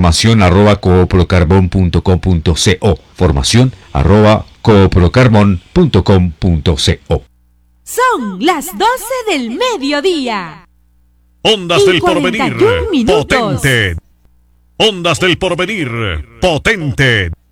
formación@cooprocarbon.com.co. Formación@cooprocarbon.com.co. Son las 12 del mediodía. Ondas del Porvenir, minutos. potente. Ondas del Porvenir, potente.